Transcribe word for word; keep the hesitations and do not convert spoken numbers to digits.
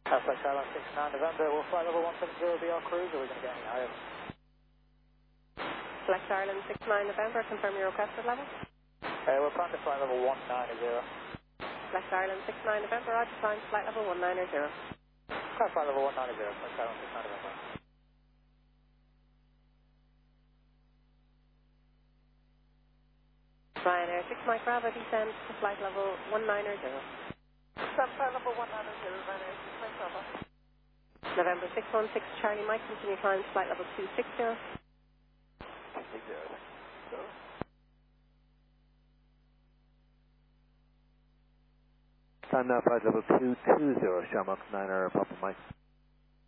Alpha Charlie six nine November, will flight level one seven zero be our cruise, or are we going to get any higher? Select Ireland six nine November, confirm your requested level. Uh, we're planning to flight level one nine zero. Select Ireland six nine November, Roger, climb flight level one nine zero. Climb flight level one nine zero, Select Ireland six nine November. Ryanair six Mike Bravo descends to flight level one nine zero. Descend flight level one nine zero, Ryanair six Mike Bravo. November six one six Charlie Mike, continue climb flight level two six zero. two six zero. Time now, flight level two two zero, Shamrock nine Air, Papa Mike.